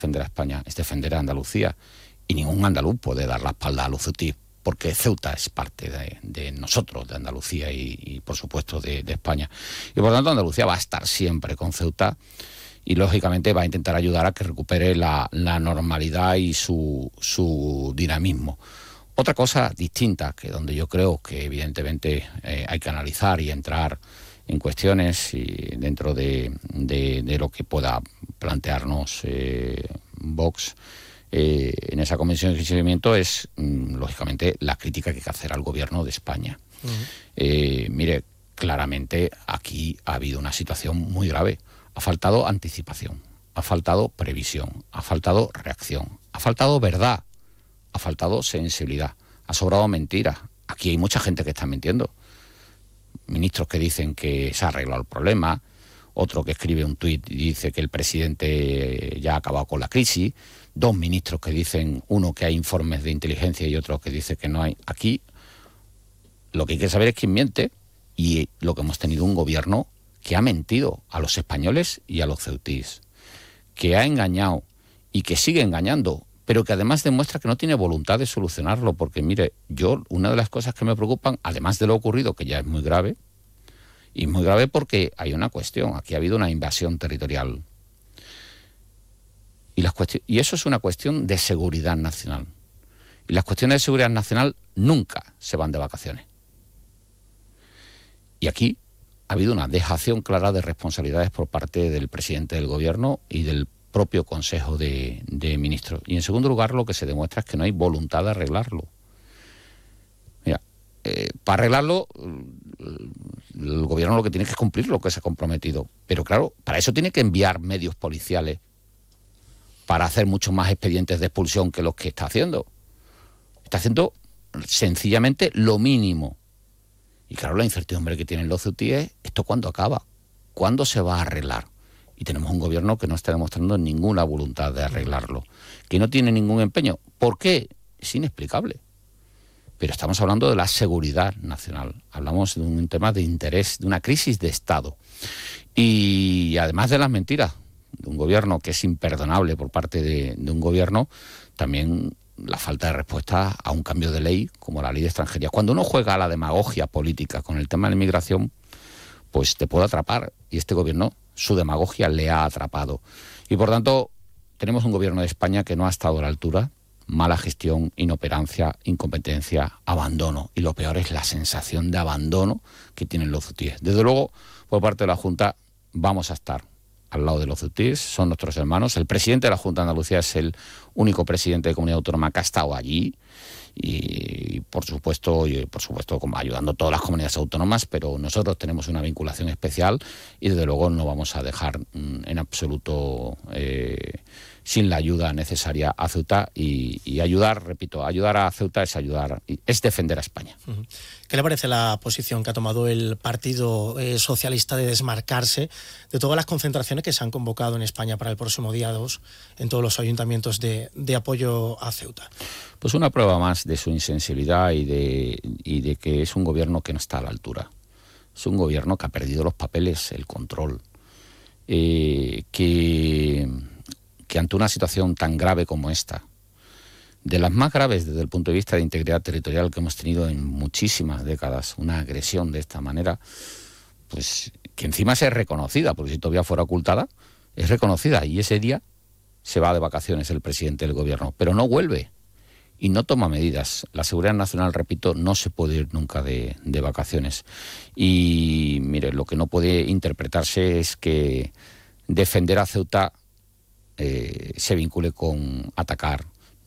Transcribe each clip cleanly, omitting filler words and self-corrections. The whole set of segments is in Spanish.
defender a España, es defender a Andalucía. Y ningún andaluz puede dar la espalda a los ceutís, porque Ceuta es parte de nosotros, de Andalucía y por supuesto, de España. Y por lo tanto, Andalucía va a estar siempre con Ceuta y, lógicamente, va a intentar ayudar a que recupere la normalidad y su dinamismo. Otra cosa distinta, que donde yo creo que, evidentemente, hay que analizar y entrar en cuestiones y dentro de lo que pueda plantearnos Vox, en esa comisión de seguimiento es, lógicamente, la crítica que hay que hacer al gobierno de España. Mire, claramente aquí ha habido una situación muy grave. Ha faltado anticipación, ha faltado previsión, ha faltado reacción, ha faltado verdad, ha faltado sensibilidad, ha sobrado mentira. Aquí hay mucha gente que está mintiendo. Ministros que dicen que se ha arreglado el problema, otro que escribe un tuit y dice que el presidente ya ha acabado con la crisis, 2 ministros que dicen, uno que hay informes de inteligencia y otro que dice que no hay. Aquí lo que hay que saber es quién miente, y lo que hemos tenido un gobierno que ha mentido a los españoles y a los ceutíes, que ha engañado y que sigue engañando, pero que además demuestra que no tiene voluntad de solucionarlo, porque mire, una de las cosas que me preocupan, además de lo ocurrido, que ya es muy grave, y muy grave porque hay una cuestión, aquí ha habido una invasión territorial. Y eso es una cuestión de seguridad nacional. Y las cuestiones de seguridad nacional nunca se van de vacaciones. Y aquí ha habido una dejación clara de responsabilidades por parte del presidente del gobierno y del propio Consejo de Ministros. Y en segundo lugar, lo que se demuestra es que no hay voluntad de arreglarlo. Mira, para arreglarlo, el gobierno lo que tiene que es cumplir lo que se ha comprometido. Pero claro, para eso tiene que enviar medios policiales para hacer muchos más expedientes de expulsión que los que está haciendo. Está haciendo sencillamente lo mínimo. Y claro, la incertidumbre que tienen los ceutíes, ¿esto cuándo acaba? ¿Cuándo se va a arreglar? Y tenemos un gobierno que no está demostrando ninguna voluntad de arreglarlo, que no tiene ningún empeño. ¿Por qué? Es inexplicable. Pero estamos hablando de la seguridad nacional. Hablamos de un tema de interés, de una crisis de Estado. Y además de las mentiras de un gobierno que es imperdonable por parte de un gobierno, también la falta de respuesta a un cambio de ley como la ley de extranjería. Cuando uno juega a la demagogia política con el tema de la inmigración, pues te puede atrapar. Y este gobierno, su demagogia le ha atrapado. Y por tanto, tenemos un gobierno de España que no ha estado a la altura. Mala gestión, inoperancia, incompetencia, abandono. Y lo peor es la sensación de abandono que tienen los ceutíes. Desde luego, por parte de la Junta, vamos a estar al lado de los ceutíes, son nuestros hermanos. El presidente de la Junta de Andalucía es el único presidente de comunidad autónoma que ha estado allí y por supuesto como ayudando a todas las comunidades autónomas, pero nosotros tenemos una vinculación especial y desde luego no vamos a dejar en absoluto sin la ayuda necesaria a Ceuta y ayudar, repito, ayudar a Ceuta es defender a España. ¿Qué le parece la posición que ha tomado el Partido Socialista de desmarcarse de todas las concentraciones que se han convocado en España para el próximo día 2 en todos los ayuntamientos de apoyo a Ceuta? Pues una prueba más de su insensibilidad y de que es un gobierno que no está a la altura. Es un gobierno que ha perdido los papeles, el control, que ante una situación tan grave como esta, de las más graves desde el punto de vista de integridad territorial que hemos tenido en muchísimas décadas, una agresión de esta manera, pues que encima es reconocida, porque si todavía fuera ocultada, es reconocida, y ese día se va de vacaciones el presidente del gobierno, pero no vuelve y no toma medidas. La seguridad nacional, repito, no se puede ir nunca de vacaciones. Y mire, lo que no puede interpretarse es que defender a Ceuta se vincule con atacar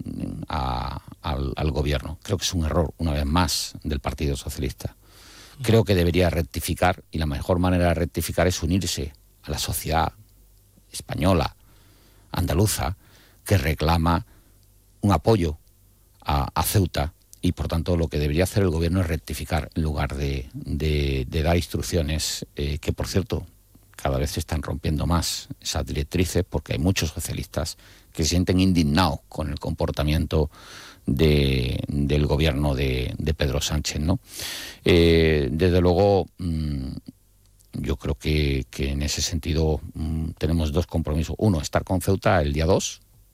al gobierno. Creo que es un error, una vez más, del Partido Socialista. Creo que debería rectificar, y la mejor manera de rectificar es unirse a la sociedad española, andaluza, que reclama un apoyo a Ceuta, y por tanto lo que debería hacer el gobierno es rectificar en lugar de dar instrucciones que, por cierto, cada vez se están rompiendo más esas directrices, porque hay muchos socialistas que se sienten indignados con el comportamiento del gobierno de Pedro Sánchez, ¿no? Desde luego, yo creo que en ese sentido tenemos 2 compromisos. Uno, estar con Ceuta el día 2,